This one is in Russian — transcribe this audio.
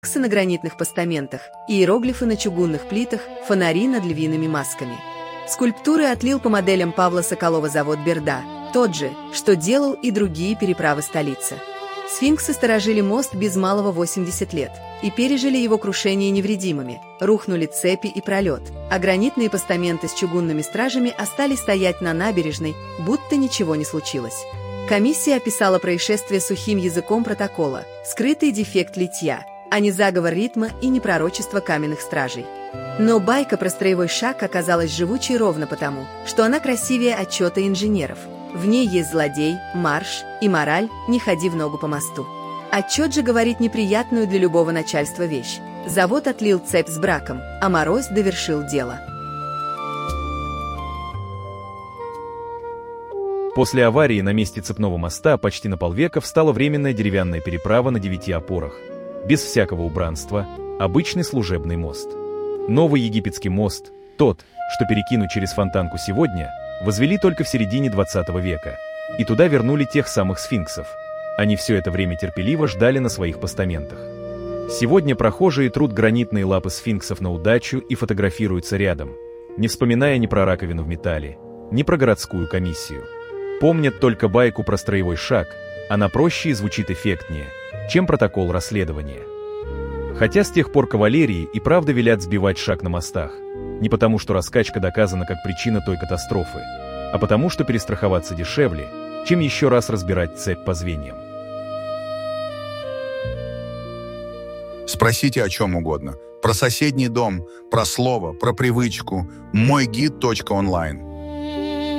сфинксы на гранитных постаментах, иероглифы на чугунных плитах, фонари над львиными масками. Скульптуры отлил по моделям Павла Соколова завод «Берда», тот же, что делал и другие переправы столицы. Сфинксы сторожили мост без малого 80 лет и пережили его крушение невредимыми, рухнули цепи и пролет, а гранитные постаменты с чугунными стражами остались стоять на набережной, будто ничего не случилось. Комиссия описала происшествие сухим языком протокола, скрытый дефект литья, а не заговор ритма и не пророчество каменных стражей. Но байка про строевой шаг оказалась живучей ровно потому, что она красивее отчета инженеров. В ней есть злодей, марш и мораль «не ходи в ногу по мосту». Отчет же говорит неприятную для любого начальства вещь. Завод отлил цепь с браком, а Морозь довершил дело. После аварии на месте цепного моста почти на полвека встала временная деревянная переправа на 9 опорах. Без всякого убранства, обычный служебный мост. Новый египетский мост, тот, что перекинут через Фонтанку сегодня, возвели только в середине 20 века, и туда вернули тех самых сфинксов. Они все это время терпеливо ждали на своих постаментах. Сегодня прохожие трут гранитные лапы сфинксов на удачу и фотографируются рядом, не вспоминая ни про раковину в металле, ни про городскую комиссию. Помнят только байку про строевой шаг, она проще и звучит эффектнее, чем протокол расследования. Хотя с тех пор кавалерии и правда велят сбивать шаг на мостах, не потому что раскачка доказана как причина той катастрофы, а потому что перестраховаться дешевле, чем еще раз разбирать цепь по звеньям. Спросите о чем угодно. Про соседний дом, про слово, про привычку. Мойгид.онлайн.